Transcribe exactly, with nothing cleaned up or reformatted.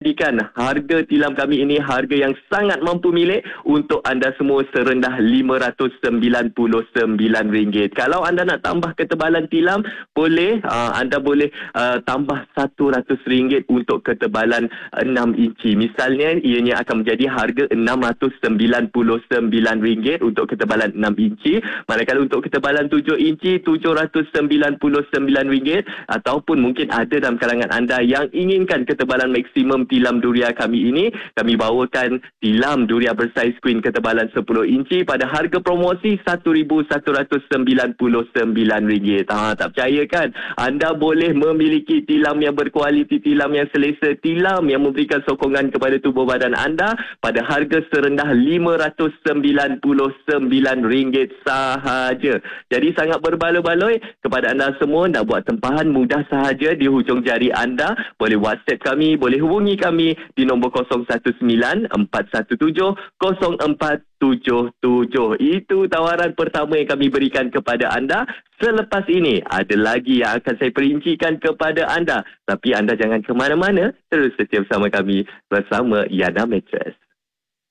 pastikan harga tilam kami ini harga yang sangat mampu milik untuk anda semua serendah lima ratus sembilan puluh sembilan ringgit. Kalau anda nak tambah ketebalan tilam, boleh uh, anda boleh uh, tambah satu ratus ringgit untuk ketebalan enam inci. Misalnya ianya akan menjadi harga enam ratus sembilan puluh sembilan ringgit untuk ketebalan enam inci. Manakala untuk ketebalan tujuh inci tujuh ratus sembilan puluh sembilan ringgit, ataupun mungkin ada dalam kalangan anda yang inginkan ketebalan maksimum tilam Duria kami ini, kami bawakan tilam Duria bersaiz queen ketebalan sepuluh inci pada harga promosi satu ribu satu ratus sembilan puluh sembilan ringgit. Ha, tak percaya kan? Anda boleh memiliki tilam yang berkualiti, tilam yang selesa, tilam yang memberikan sokongan kepada tubuh badan anda pada harga serendah lima ratus sembilan puluh sembilan ringgit sahaja. Jadi sangat berbaloi-baloi kepada anda semua, nak buat tempahan mudah sahaja di hujung jari anda. Boleh WhatsApp kami, boleh hubungi kami di nombor kosong satu sembilan empat satu tujuh kosong empat tujuh tujuh. Itu tawaran pertama yang kami berikan kepada anda. Selepas ini ada lagi yang akan saya perincikan kepada anda. Tapi anda jangan ke mana-mana, terus setia bersama kami bersama Yana Mattress.